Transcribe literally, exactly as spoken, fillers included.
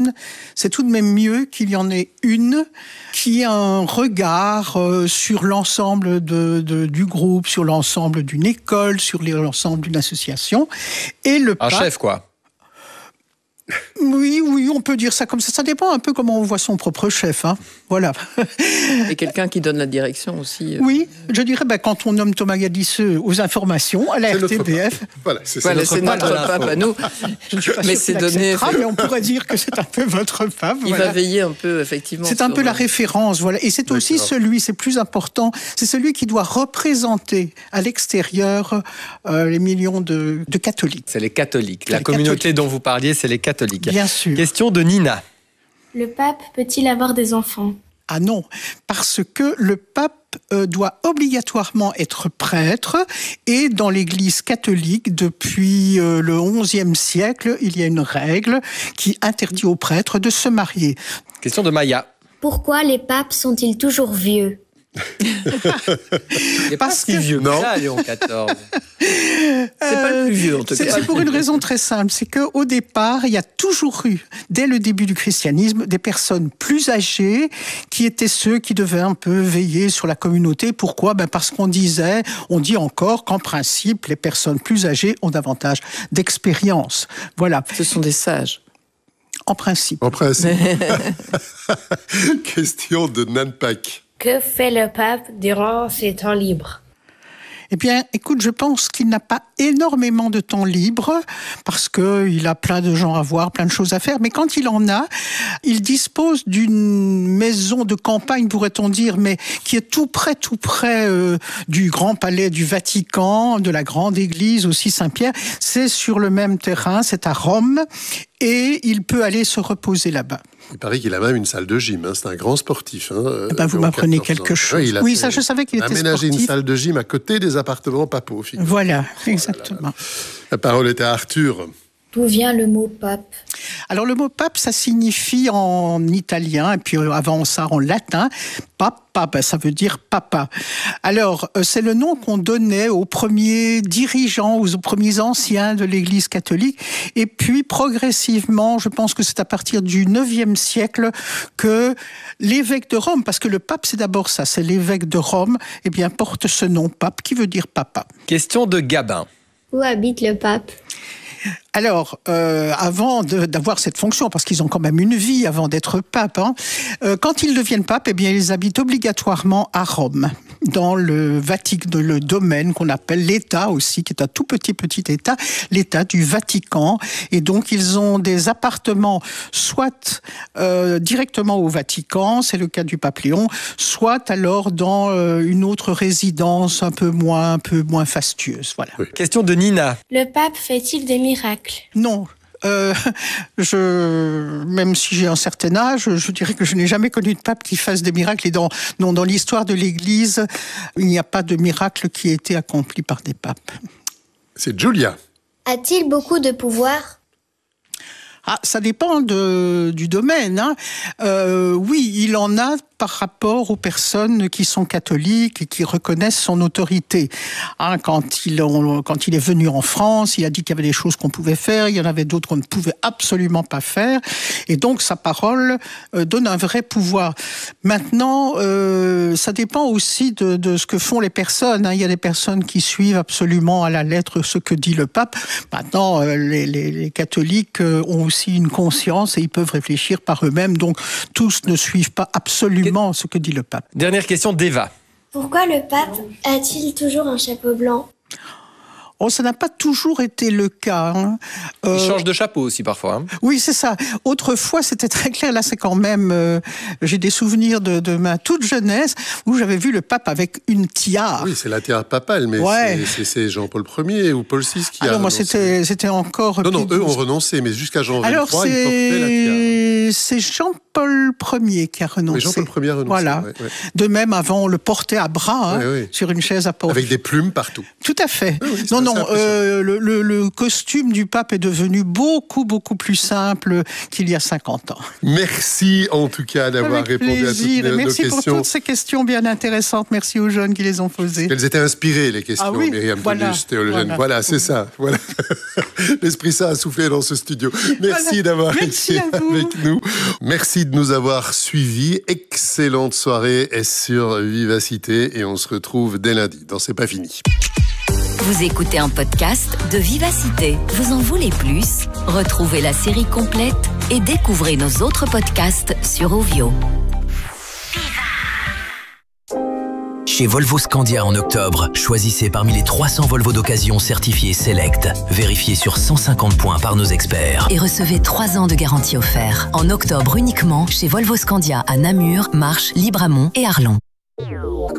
personne, c'est tout de même mieux qu'il y en ait une qui a un regard euh, sur l'ensemble de, de, du groupe, sur l'ensemble d'une école, sur l'ensemble d'une association. Et le un pape, chef, quoi. Oui, oui, on peut dire ça comme ça. Ça dépend un peu comment on voit son propre chef. Hein. Voilà. Et quelqu'un qui donne la direction aussi. Euh... Oui, je dirais ben, quand on nomme Thomas Gadisseux aux informations, à la c'est R T B F. Voilà, c'est, voilà, c'est c'est notre, notre pape, pape à nous. Mais c'est donné. Mais on pourrait dire que c'est un peu votre pape. Il voilà. va veiller un peu, effectivement. C'est un sur... peu la référence, voilà. Et c'est D'accord. aussi celui, c'est plus important, c'est celui qui doit représenter à l'extérieur euh, les millions de, de catholiques. C'est les catholiques. C'est la les communauté catholiques. dont vous parliez, c'est les catholiques. Bien sûr. Question de Nina. Le pape peut-il avoir des enfants ? Ah non, parce que le pape euh, doit obligatoirement être prêtre et dans l'Église catholique, depuis euh, le onzième siècle, il y a une règle qui interdit aux prêtres de se marier. Question de Maya. Pourquoi les papes sont-ils toujours vieux ? Il n'est pas si vieux que ça, Léon quatorze. C'est pas le plus vieux, en tout c'est, cas. C'est pour une raison très simple, c'est qu'au départ, il y a toujours eu, dès le début du christianisme, des personnes plus âgées qui étaient ceux qui devaient un peu veiller sur la communauté. Pourquoi ? Ben parce qu'on disait, on dit encore qu'en principe, les personnes plus âgées ont davantage d'expérience. Voilà. Ce sont des sages. En principe. En principe. Question de Nanpak. Que fait le pape durant ses temps libres ? Eh bien, écoute, je pense qu'il n'a pas énormément de temps libre parce qu'il a plein de gens à voir, plein de choses à faire. Mais quand il en a, il dispose d'une maison de campagne, pourrait-on dire, mais qui est tout près, tout près euh, du Grand Palais du Vatican, de la Grande Église aussi Saint-Pierre. C'est sur le même terrain, c'est à Rome, et il peut aller se reposer là-bas. Il paraît qu'il a même une salle de gym. Hein. C'est un grand sportif. Hein, ben vous m'apprenez quelque chose. Oui, oui ça, je savais qu'il était sportif. Aménager une salle de gym à côté des appartements papaux. Voilà, exactement. Voilà. La parole est à Arthur. D'où vient le mot pape ? Alors le mot pape, ça signifie en italien, et puis avant ça en latin, papa, ben, ça veut dire papa. Alors c'est le nom qu'on donnait aux premiers dirigeants, aux premiers anciens de l'Église catholique, et puis progressivement, je pense que c'est à partir du neuvième siècle que l'évêque de Rome, parce que le pape c'est d'abord ça, c'est l'évêque de Rome, eh bien porte ce nom pape qui veut dire papa. Question de Gabin. Où habite le pape ? Alors, euh, avant de, d'avoir cette fonction, parce qu'ils ont quand même une vie avant d'être pape, hein, euh, quand ils deviennent pape, eh bien, ils habitent obligatoirement à Rome, dans le Vatican, le domaine qu'on appelle l'État aussi, qui est un tout petit petit État, l'État du Vatican. Et donc, ils ont des appartements, soit euh, directement au Vatican, c'est le cas du pape Léon, soit alors dans euh, une autre résidence un peu moins, un peu moins fastueuse. Voilà. Oui. Question de Nina. Le pape fait-il des miracles ? Non. Euh, je, même si j'ai un certain âge, je dirais que je n'ai jamais connu de pape qui fasse des miracles. Et dans, non, dans l'histoire de l'Église, il n'y a pas de miracle qui ait été accompli par des papes. C'est Julia. A-t-il beaucoup de pouvoir ? Ah, ça dépend de, du domaine. Hein. Euh, oui, il en a par rapport aux personnes qui sont catholiques et qui reconnaissent son autorité. Hein, quand, il, on, quand il est venu en France, il a dit qu'il y avait des choses qu'on pouvait faire, il y en avait d'autres qu'on ne pouvait absolument pas faire. Et donc, sa parole euh, donne un vrai pouvoir. Maintenant, euh, ça dépend aussi de, de ce que font les personnes. Hein. Il y a des personnes qui suivent absolument à la lettre ce que dit le pape. Maintenant, euh, les, les, les catholiques euh, ont aussi une conscience et ils peuvent réfléchir par eux-mêmes. Donc, tous ne suivent pas absolument ce que dit le pape. Dernière question d'Eva. Pourquoi le pape a-t-il toujours un chapeau blanc ? Oh, ça n'a pas toujours été le cas. Hein. Euh, Il change de chapeau aussi parfois. Hein. Oui, c'est ça. Autrefois, c'était très clair. Là, c'est quand même... Euh, j'ai des souvenirs de, de ma toute jeunesse où j'avais vu le pape avec une tiare. Oui, c'est la tiare papale, mais ouais. c'est, c'est, c'est Jean-Paul Ier ou Paul six qui Alors, a moi, renoncé. c'était, c'était encore... Non, non, eux ont renoncé, mais jusqu'à Jean Alors, vingt-trois, ils portaient la tiare. C'est Jean-Paul Jean-Paul Ier qui a renoncé. Oui, Jean-Paul Ier a renoncé. Voilà. Ouais, ouais. De même, avant, on le portait à bras, hein, ouais, ouais. sur une chaise à porte. Avec des plumes partout. Tout à fait. Oui, oui, non, non, euh, le, le, le costume du pape est devenu beaucoup, beaucoup plus simple qu'il y a cinquante ans. Merci en tout cas d'avoir Avec répondu plaisir. à toutes nos, Merci nos questions. pour toutes ces questions bien intéressantes. Merci aux jeunes qui les ont posées. Elles étaient inspirées, les questions, ah oui, Myriam voilà, Tonnus, théologienne. Voilà, voilà c'est ça. Voilà. L'Esprit Saint a soufflé dans ce studio. Merci voilà. d'avoir Merci été avec nous. Merci de nous avoir suivis. Excellente soirée sur Vivacité et on se retrouve dès lundi dans C'est pas fini. Vous écoutez un podcast de Vivacité. Vous en voulez plus? Retrouvez la série complète et découvrez nos autres podcasts sur Ovio. Chez Volvo Scandia en octobre, choisissez parmi les trois cents Volvo d'occasion certifiés Select, vérifiés sur cent cinquante points par nos experts. Et recevez trois ans de garantie offert. En octobre uniquement chez Volvo Scandia à Namur, Marche, Libramont et Arlon.